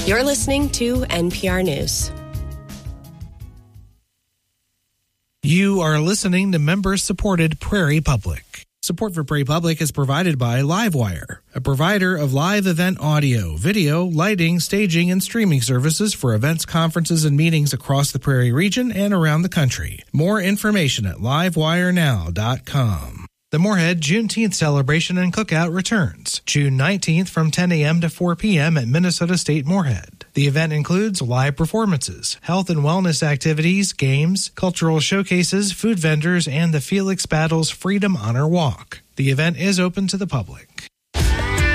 You're listening to NPR News. You are listening to member-supported Prairie Public. Support for Prairie Public is provided by Livewire, a provider of live event audio, video, lighting, staging, and streaming services for events, conferences, and meetings across the Prairie region and around the country. More information at livewirenow.com. The Moorhead Juneteenth celebration and cookout returns June 19th from 10 a.m. to 4 p.m. at Minnesota State Moorhead. The event includes live performances, health and wellness activities, games, cultural showcases, food vendors, and the Felix Battles Freedom Honor Walk. The event is open to the public.